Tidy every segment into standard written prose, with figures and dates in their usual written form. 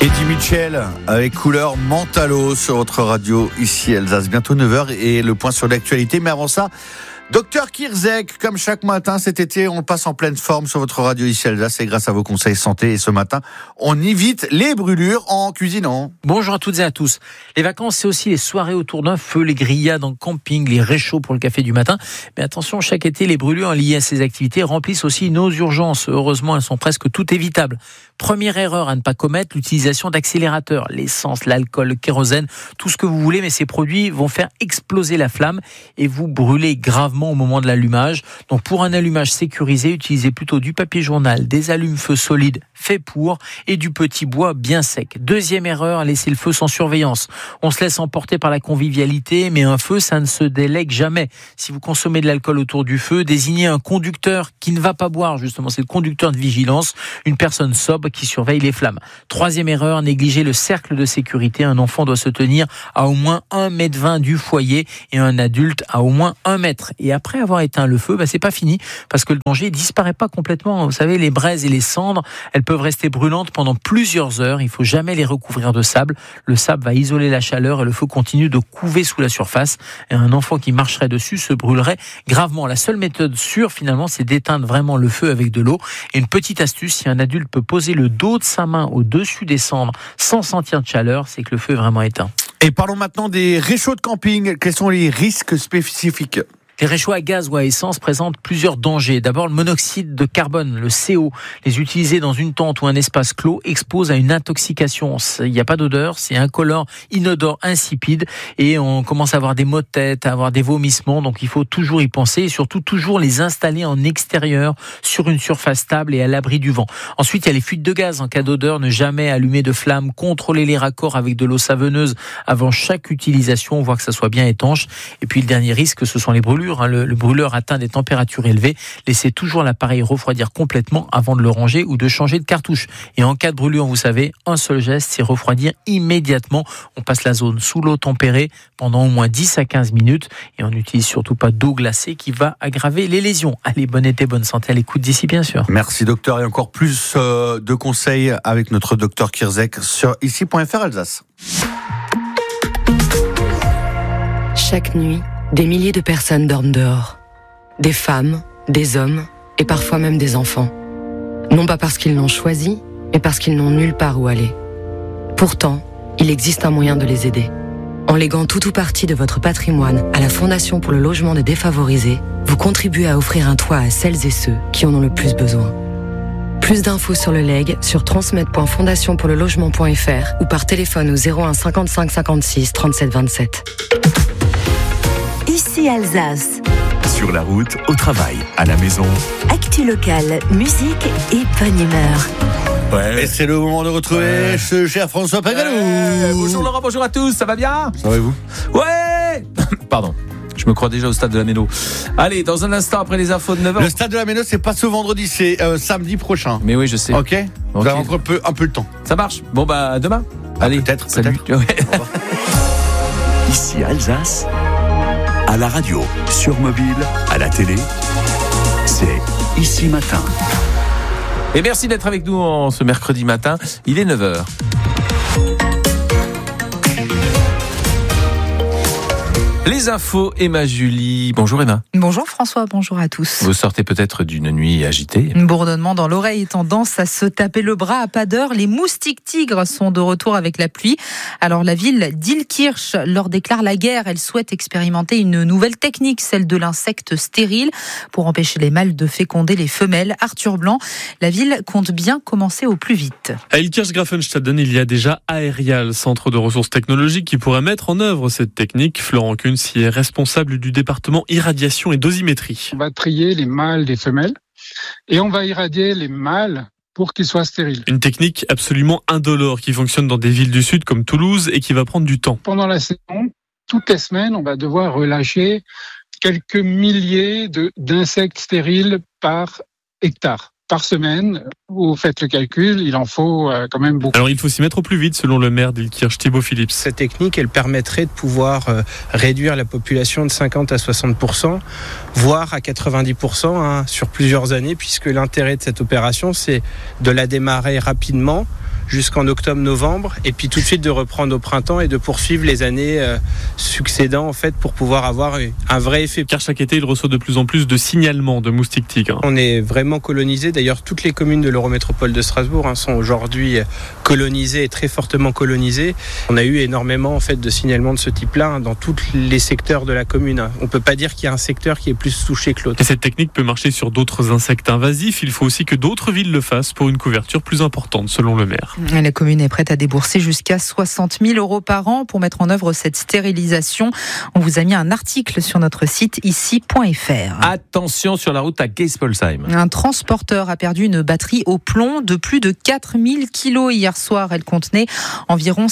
Eddie Mitchell avec couleur Mentalo sur votre radio ici Alsace. Bientôt 9h et le point sur l'actualité. Mais avant ça, Docteur Kirzek, comme chaque matin cet été, on passe en pleine forme sur votre radio ici Alsace et grâce à vos conseils santé. Et ce matin, on évite les brûlures en cuisinant. Bonjour à toutes et à tous. Les vacances, c'est aussi les soirées autour d'un feu, les grillades en camping, les réchauds pour le café du matin. Mais attention, chaque été, les brûlures liées à ces activités remplissent aussi nos urgences. Heureusement, elles sont presque toutes évitables. Première erreur à ne pas commettre, l'utilisation d'accélérateurs, l'essence, l'alcool, le kérosène, tout ce que vous voulez, mais ces produits vont faire exploser la flamme et vous brûler gravement au moment de l'allumage. Donc pour un allumage sécurisé, utilisez plutôt du papier journal, des allumes-feu solides faits pour et du petit bois bien sec. Deuxième erreur, laisser le feu sans surveillance. On se laisse emporter par la convivialité, mais un feu, ça ne se délègue jamais. Si vous consommez de l'alcool autour du feu, désignez un conducteur qui ne va pas boire, justement, c'est le conducteur de vigilance, une personne sobre qui surveille les flammes. Troisième erreur, négliger le cercle de sécurité. Un enfant doit se tenir à au moins 1,20 m du foyer et un adulte à au moins 1 mètre. Et après avoir éteint le feu, c'est pas fini parce que le danger disparaît pas complètement. Vous savez, les braises et les cendres, elles peuvent rester brûlantes pendant plusieurs heures. Il faut jamais les recouvrir de sable. Le sable va isoler la chaleur et le feu continue de couver sous la surface. Et un enfant qui marcherait dessus se brûlerait gravement. La seule méthode sûre, finalement, c'est d'éteindre vraiment le feu avec de l'eau. Et une petite astuce, si un adulte peut poser le dos de sa main au-dessus des cendres sans sentir de chaleur, c'est que le feu est vraiment éteint. Et parlons maintenant des réchauds de camping. Quels sont les risques spécifiques ? Les réchauds à gaz ou à essence présentent plusieurs dangers. D'abord, le monoxyde de carbone, le CO. Les utiliser dans une tente ou un espace clos expose à une intoxication. Il n'y a pas d'odeur, c'est incolore, inodore, insipide. Et on commence à avoir des maux de tête, à avoir des vomissements. Donc il faut toujours y penser et surtout toujours les installer en extérieur, sur une surface stable et à l'abri du vent. Ensuite, il y a les fuites de gaz. En cas d'odeur, ne jamais allumer de flamme. Contrôler les raccords avec de l'eau savonneuse avant chaque utilisation, voir que ça soit bien étanche. Et puis le dernier risque, ce sont les brûlures. Le brûleur atteint des températures élevées. Laissez toujours l'appareil refroidir complètement avant de le ranger ou de changer de cartouche. Et en cas de brûlure, vous savez, un seul geste, c'est refroidir immédiatement. On passe la zone sous l'eau tempérée pendant au moins 10 à 15 minutes. Et on n'utilise surtout pas d'eau glacée qui va aggraver les lésions. Allez, bon été, bonne santé à l'écoute d'ici, bien sûr. Merci docteur. Et encore plus de conseils avec notre docteur Kirzek sur ici.fr Alsace. Chaque nuit, des milliers de personnes dorment dehors. Des femmes, des hommes et parfois même des enfants. Non pas parce qu'ils l'ont choisi, mais parce qu'ils n'ont nulle part où aller. Pourtant, il existe un moyen de les aider. En léguant tout ou partie de votre patrimoine à la Fondation pour le logement des défavorisés, vous contribuez à offrir un toit à celles et ceux qui en ont le plus besoin. Plus d'infos sur le legs sur transmet.fondationpourlelogement.fr ou par téléphone au 01 55 56 37 27. Ici Alsace. Sur la route, au travail, à la maison. Actu locale, musique et bonne humeur. Ouais. Et c'est le moment de retrouver ce cher François Pagalou. Bonjour Laurent, bonjour à tous, ça va bien ? Ça va et vous ? Ouais. Pardon, je me crois déjà au stade de la Méno. Allez, dans un instant après les infos de 9h. Le stade de la Méno, c'est pas ce vendredi, c'est samedi prochain. Mais oui, je sais. Ok. Vous avez encore un peu le temps. Ça marche. Bon bah demain. Allez, peut-être. Salut. Ouais. Ici Alsace, à la radio, sur mobile, à la télé, c'est Ici Matin. Et merci d'être avec nous en ce mercredi matin. Il est 9h. Les infos, Emma Julie. Bonjour Emma. Bonjour François, bonjour à tous. Vous sortez peut-être d'une nuit agitée. Bourdonnement dans l'oreille et tendance à se taper le bras à pas d'heure. Les moustiques tigres sont de retour avec la pluie. Alors la ville d'Illkirch leur déclare la guerre. Elle souhaite expérimenter une nouvelle technique, celle de l'insecte stérile, pour empêcher les mâles de féconder les femelles. Arthur Blanc, la ville compte bien commencer au plus vite. À Illkirch-Grafenstaden, il y a déjà Aerial, centre de ressources technologiques qui pourrait mettre en œuvre cette technique. Florent Kuhn est responsable du département irradiation et dosimétrie. On va trier les mâles des femelles et on va irradier les mâles pour qu'ils soient stériles. Une technique absolument indolore qui fonctionne dans des villes du sud comme Toulouse et qui va prendre du temps. Pendant la saison, toutes les semaines, on va devoir relâcher quelques milliers d'insectes stériles par hectare. Par semaine, vous faites le calcul, il en faut quand même beaucoup. Alors il faut s'y mettre au plus vite selon le maire d'Illkirch, Thibaut Phillips. Cette technique, elle permettrait de pouvoir réduire la population de 50 à 60%, voire à 90% sur plusieurs années, puisque l'intérêt de cette opération, c'est de la démarrer rapidement, jusqu'en octobre-novembre, et puis tout de suite de reprendre au printemps et de poursuivre les années succédant en fait pour pouvoir avoir un vrai effet. Car chaque été, il reçoit de plus en plus de signalements de moustiques tigres. On est vraiment colonisé. D'ailleurs, toutes les communes de l'Eurométropole de Strasbourg sont aujourd'hui colonisées et très fortement colonisées. On a eu énormément en fait de signalements de ce type-là dans tous les secteurs de la commune. On peut pas dire qu'il y a un secteur qui est plus touché que l'autre. Et cette technique peut marcher sur d'autres insectes invasifs. Il faut aussi que d'autres villes le fassent pour une couverture plus importante, selon le maire. La commune est prête à débourser jusqu'à 60 000 € par an pour mettre en œuvre cette stérilisation. On vous a mis un article sur notre site ici.fr. Attention sur la route à Geispolsheim. Un transporteur a perdu une batterie au plomb de plus de 4000 kilos hier soir. Elle contenait environ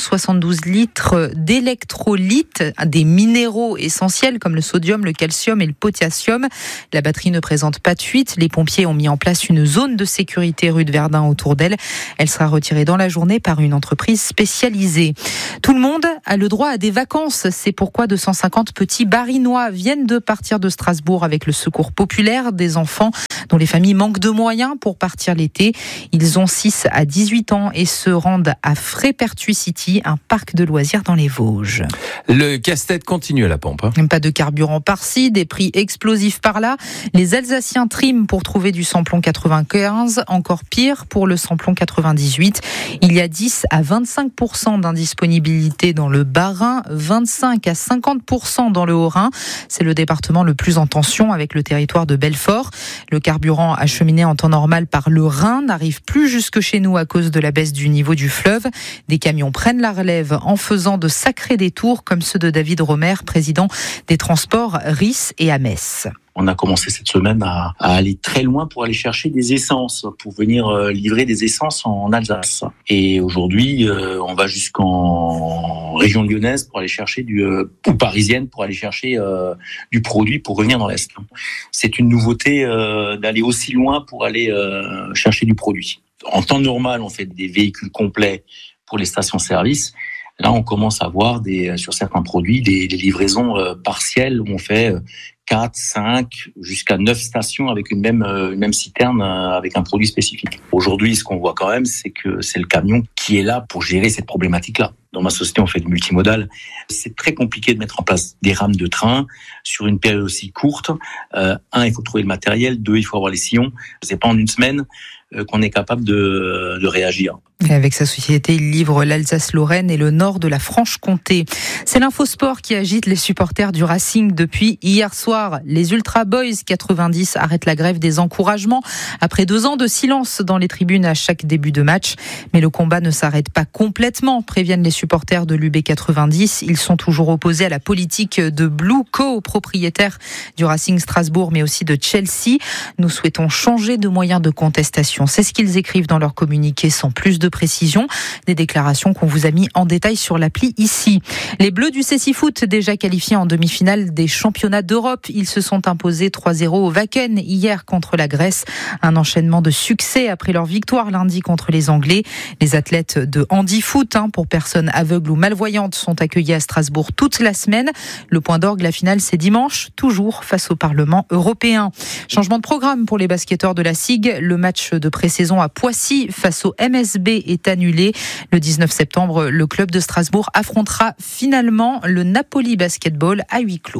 672 litres d'électrolytes, des minéraux essentiels comme le sodium, le calcium et le potassium. La batterie ne présente pas de fuite. Les pompiers ont mis en place une zone de sécurité rue de Verdun autour d'elle. Elle sera retirée dans la journée par une entreprise spécialisée. Tout le monde a le droit à des vacances. C'est pourquoi 250 petits Barinois viennent de partir de Strasbourg avec le secours populaire des enfants dont les familles manquent de moyens pour partir l'été. Ils ont 6 à 18 ans et se rendent à Frépertuis City, un parc de loisirs dans les Vosges. Le casse-tête continue à la pompe. Pas de carburant par-ci, des prix explosifs par-là. Les Alsaciens triment pour trouver du samplon 95, encore pire pour le samplon 98. Il y a 10 à 25% d'indisponibilité dans le Bas-Rhin, 25 à 50% dans le Haut-Rhin. C'est le département le plus en tension avec le territoire de Belfort. Le carburant acheminé en temps normal par le Rhin n'arrive plus jusque chez nous à cause de la baisse du niveau du fleuve. Des camions prennent la relève en faisant de sacrés détours comme ceux de David Romer, président des transports RIS et Ames. On a commencé cette semaine à aller très loin pour aller chercher des essences, pour venir livrer des essences en Alsace. Et aujourd'hui, on va jusqu'en région lyonnaise pour aller chercher ou parisienne pour aller chercher du produit pour revenir dans l'Est. C'est une nouveauté d'aller aussi loin pour aller chercher du produit. En temps normal, on fait des véhicules complets pour les stations-service. Là, on commence à voir sur certains produits des livraisons partielles où on fait 4, 5, jusqu'à 9 stations avec une même citerne avec un produit spécifique. Aujourd'hui, ce qu'on voit quand même, c'est que c'est le camion qui est là pour gérer cette problématique-là. Dans ma société, on fait du multimodal. C'est très compliqué de mettre en place des rames de train sur une période aussi courte. 1, il faut trouver le matériel. 2, il faut avoir les sillons. C'est pas en une semaine qu'on est capable de réagir. Et avec sa société, il livre l'Alsace-Lorraine et le nord de la Franche-Comté. C'est l'Infosport qui agite les supporters du Racing depuis hier soir. Les Ultra Boys 90 arrêtent la grève des encouragements après 2 ans de silence dans les tribunes à chaque début de match. Mais le combat ne s'arrête pas complètement, préviennent les supporters de l'UB 90. Ils sont toujours opposés à la politique de Blue Co, propriétaire du Racing Strasbourg, mais aussi de Chelsea. Nous souhaitons changer de moyen de contestation. C'est ce qu'ils écrivent dans leur communiqué sans plus de précision. Des déclarations qu'on vous a mis en détail sur l'appli ici. Les Bleus du Cécifoot, déjà qualifiés en demi-finale des championnats d'Europe. Ils se sont imposés 3-0 au Wacken hier contre la Grèce. Un enchaînement de succès après leur victoire lundi contre les Anglais. Les athlètes de handi-foot, pour personnes aveugles ou malvoyantes, sont accueillis à Strasbourg toute la semaine. Le point d'orgue, la finale, c'est dimanche, toujours face au Parlement européen. Changement de programme pour les basketteurs de la SIG. Le match de pré-saison à Poissy face au MSB est annulé. Le 19 septembre, le club de Strasbourg affrontera finalement le Napoli Basketball à huis clos.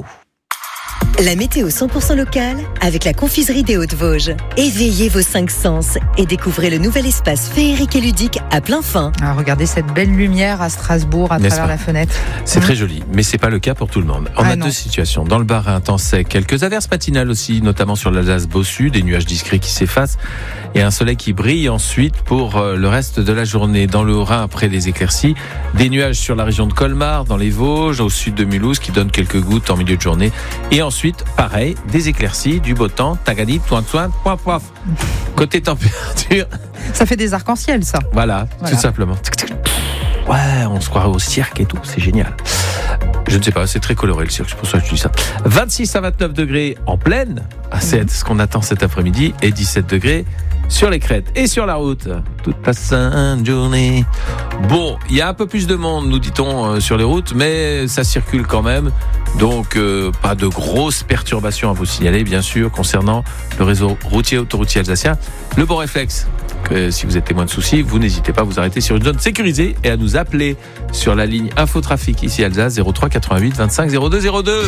La météo 100% locale avec la confiserie des Hauts-de-Vosges. Éveillez vos 5 sens et découvrez le nouvel espace féerique et ludique à plein fin. Regardez cette belle lumière à Strasbourg à travers la fenêtre. C'est très joli, mais c'est pas le cas pour tout le monde. On a 2 situations. Dans le Bas-Rhin, temps sec, quelques averses matinales aussi, notamment sur l'Alsace-Bossu, des nuages discrets qui s'effacent et un soleil qui brille ensuite pour le reste de la journée. Dans le Haut-Rhin, après des éclaircies, des nuages sur la région de Colmar, dans les Vosges, au sud de Mulhouse, qui donnent quelques gouttes en milieu de journée. Et ensuite, pareil, des éclaircies, du beau temps, tagadi, toin, poif, poif. Côté température. Ça fait des arcs-en-ciel, ça. Voilà, tout simplement. Ouais, on se croirait au cirque et tout, c'est génial. Je ne sais pas, c'est très coloré le cirque, c'est pour ça que je dis ça. 26 à 29 degrés en plaine, c'est ce qu'on attend cet après-midi, et 17 degrés sur les crêtes et sur la route. Toute la sainte journée. Bon, il y a un peu plus de monde, nous dit-on, sur les routes, mais ça circule quand même. Donc, pas de grosses perturbations à vous signaler, bien sûr, concernant le réseau routier autoroutier alsacien. Le bon réflexe, si vous êtes témoin de soucis, vous n'hésitez pas à vous arrêter sur une zone sécurisée et à nous appeler sur la ligne Infotrafic ici Alsace 03 88 25 02 02.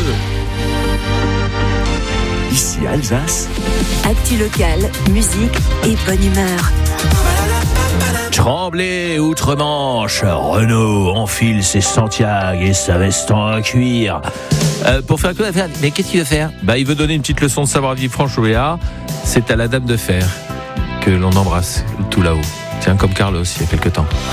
Ici Alsace. Actu locale, musique et bonne humeur. Tremblay, outre-Manche, Renault enfile ses Santiago et sa veste en cuir. Pour faire quoi? Mais qu'est-ce qu'il veut faire? Il veut donner une petite leçon de savoir-vivre franche-oléa. C'est à la Dame de Fer que l'on embrasse tout là-haut. Tiens, comme Carlos il y a quelque temps.